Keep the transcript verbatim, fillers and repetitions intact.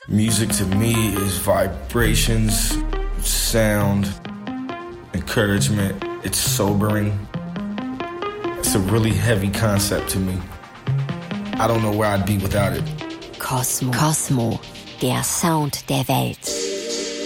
Music to me is vibrations, sound, encouragement. It's sobering. It's a really heavy concept to me. I don't know where I'd be without it. Cosmo. Cosmo, der Sound der Welt.